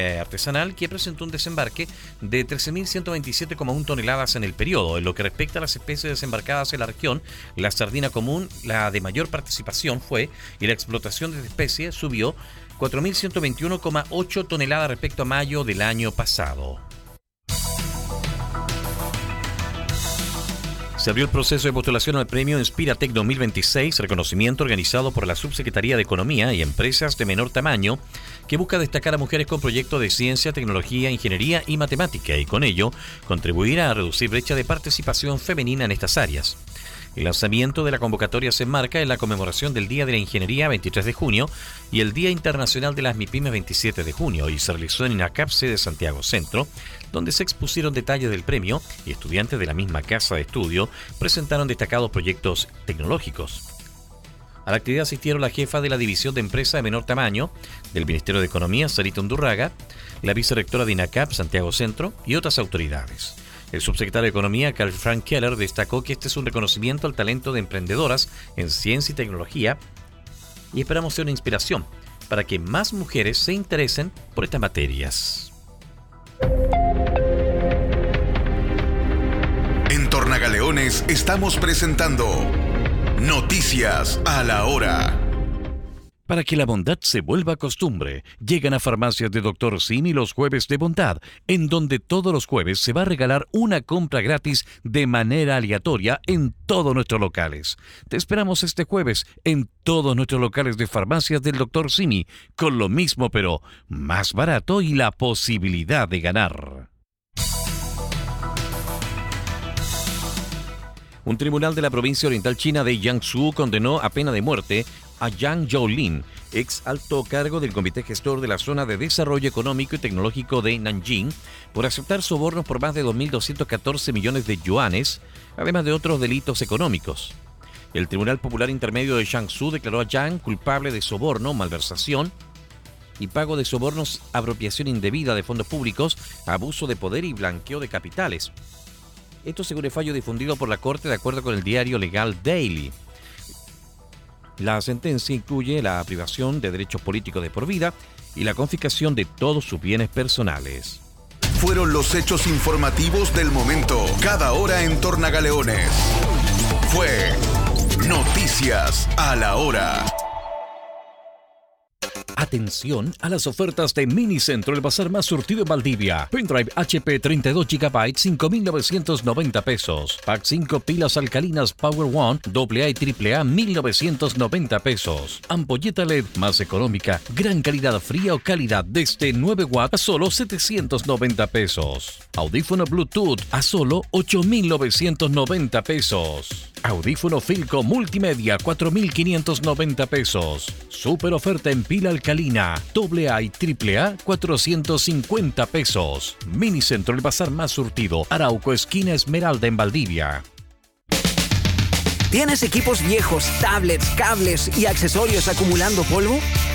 artesanal que presentó un desembarque de 13.127,1 toneladas en el periodo. En lo que respecta a las especies desembarcadas en la región, la sardina común, la de mayor participación fue, y la explotación de esta especie subió 4.121,8 toneladas respecto a mayo del año pasado. Se abrió el proceso de postulación al premio Inspiratec 2026, reconocimiento organizado por la Subsecretaría de Economía y Empresas de Menor Tamaño, que busca destacar a mujeres con proyectos de ciencia, tecnología, ingeniería y matemática y con ello contribuir a reducir brecha de participación femenina en estas áreas. El lanzamiento de la convocatoria se enmarca en la conmemoración del Día de la Ingeniería 23 de junio y el Día Internacional de las MIPYMES 27 de junio y se realizó en INACAP de Santiago Centro, donde se expusieron detalles del premio y estudiantes de la misma casa de estudio presentaron destacados proyectos tecnológicos. A la actividad asistieron la jefa de la División de Empresa de Menor Tamaño del Ministerio de Economía, Sarita Undurraga, la vicerrectora de INACAP Santiago Centro y otras autoridades. El subsecretario de Economía, Karl Frank Keller, destacó que este es un reconocimiento al talento de emprendedoras en ciencia y tecnología y esperamos ser una inspiración para que más mujeres se interesen por estas materias. En Tornagaleones estamos presentando Noticias a la Hora. Para que la bondad se vuelva costumbre, llegan a Farmacias de Dr. Simi los jueves de bondad, en donde todos los jueves se va a regalar una compra gratis de manera aleatoria en todos nuestros locales. Te esperamos este jueves en todos nuestros locales de Farmacias del Dr. Simi, con lo mismo pero más barato y la posibilidad de ganar. Un tribunal de la provincia oriental china de Jiangsu condenó a pena de muerte a Yang Zhou-lin, ex alto cargo del Comité Gestor de la Zona de Desarrollo Económico y Tecnológico de Nanjing, por aceptar sobornos por más de 2.214 millones de yuanes, además de otros delitos económicos. El Tribunal Popular Intermedio de Jiangsu declaró a Yang culpable de soborno, malversación y pago de sobornos, apropiación indebida de fondos públicos, abuso de poder y blanqueo de capitales. Esto según el fallo difundido por la Corte de acuerdo con el diario Legal Daily. La sentencia incluye la privación de derechos políticos de por vida y la confiscación de todos sus bienes personales. Fueron los hechos informativos del momento, cada hora en Tornagaleones. Fue Noticias a la Hora. Atención a las ofertas de Minicentro, el bazar más surtido en Valdivia. Pendrive HP 32 GB, 5.990 pesos. Pack 5 pilas alcalinas Power One, AA y AAA, 1.990 pesos. Ampolleta LED más económica, gran calidad fría o calidad desde 9 watts a solo 790 pesos. Audífono Bluetooth a solo 8.990 pesos. Audífono Filco Multimedia, 4.590 pesos. Super oferta en pila alcalina, AA y AAA, 450 pesos. Minicentro, el bazar más surtido, Arauco, esquina Esmeralda en Valdivia. ¿Tienes equipos viejos, tablets, cables y accesorios acumulando polvo?